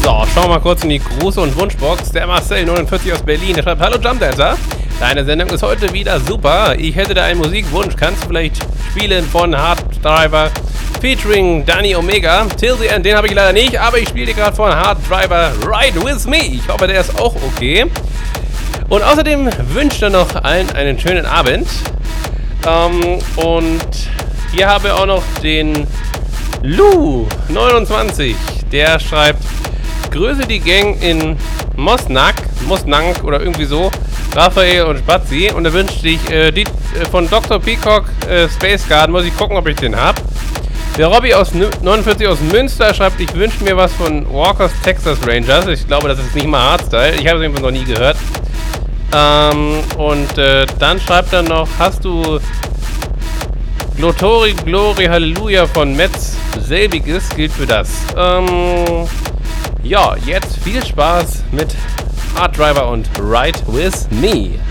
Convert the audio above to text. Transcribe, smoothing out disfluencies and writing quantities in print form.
So, schauen wir mal kurz in die Gruß- und Wunschbox. Der Marcel49 aus Berlin, der schreibt: Hallo Jumpdancer, deine Sendung ist heute wieder super. Ich hätte da einen Musikwunsch. Kannst du vielleicht spielen von Hard Driver featuring Danny Omega? Till the End, den habe ich leider nicht, aber ich spiele dir gerade von Hard Driver Ride With Me. Ich hoffe, der ist auch okay. Und außerdem wünscht er noch allen einen schönen Abend. Und hier habe ich auch noch den Lou29. Der schreibt: Grüße die Gang in Mosnang oder irgendwie so, Raphael und Spazi. Und er wünscht sich die von Dr. Peacock Space Garden. Muss ich gucken, ob ich den habe. Der Robby aus 49 aus Münster schreibt: Ich wünsche mir was von Walkers Texas Rangers. Ich glaube, das ist nicht mal Hardstyle. Ich habe es jedenfalls noch nie gehört. Dann schreibt er noch: Hast du Glory, Glory, Halleluja von Metz? Selbiges gilt für das. Ja, jetzt viel Spaß mit Hard Driver und Ride With Me.